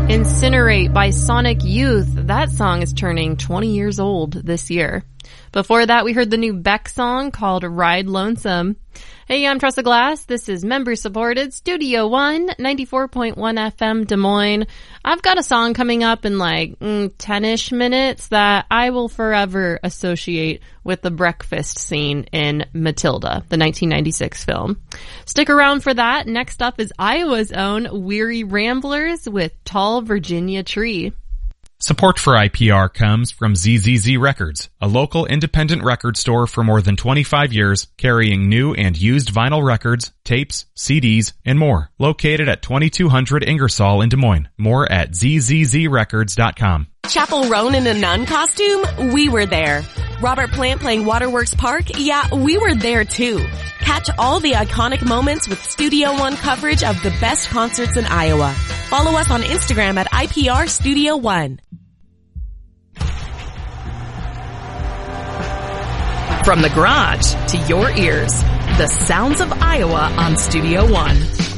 Incinerate by Sonic Youth. That song is turning 20 years old this year. Before that, we heard the new Beck song called Ride Lonesome. Hey, I'm Tressa Glass. This is member-supported Studio One, 94.1 FM Des Moines. I've got a song coming up in like 10-ish minutes that I will forever associate with the breakfast scene in Matilda, the 1996 film. Stick around for that. Next up is Iowa's own Weary Ramblers with Tall Virginia Tree. Support for IPR comes from ZZZ Records, a local independent record store for more than 25 years, carrying new and used vinyl records, tapes, CDs, and more. Located at 2200 Ingersoll in Des Moines. More at ZZZRecords.com. Chapel Roan in a nun costume? We were there. Robert Plant playing Waterworks Park? Yeah, we were there too. Catch all the iconic moments with Studio One coverage of the best concerts in Iowa. Follow us on Instagram at IPR Studio One. From the garage to your ears, the sounds of Iowa on Studio One.